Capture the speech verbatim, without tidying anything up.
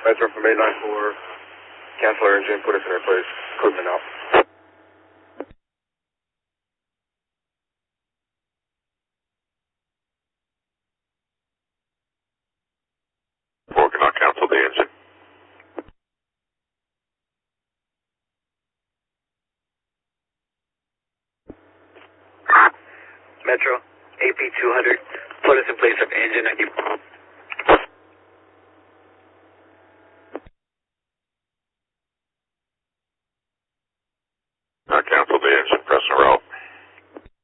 Metro from eight nine four, cancel our engine, put us in our place, equipment out. four cannot cancel the engine. Metro, A P two hundred, put us in place of engine ninety.